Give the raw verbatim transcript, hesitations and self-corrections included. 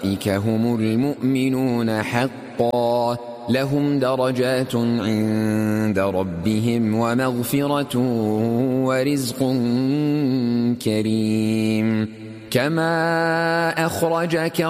أولئك هم المؤمنون حقا لهم درجات عند ربهم ومغفرة ورزق كريم كما أخرجك